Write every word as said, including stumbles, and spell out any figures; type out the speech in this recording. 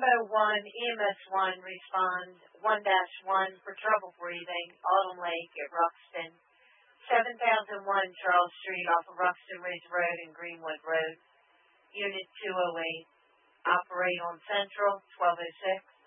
O one, E M S one, respond one dash one for trouble breathing, Autumn Lake at Ruxton. seven thousand one Charles Street off of Ruxton Ridge Road and Greenwood Road. Unit two oh eight, operate on Central, twelve oh six.